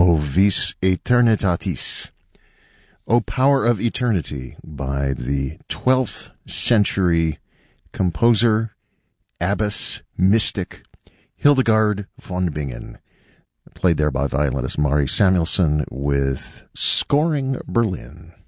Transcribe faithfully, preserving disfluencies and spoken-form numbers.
O Vis Eternitatis, O Power of Eternity, by the twelfth century composer, abbess, mystic, Hildegard von Bingen, played there by violinist Mari Samuelson with Scoring Berlin.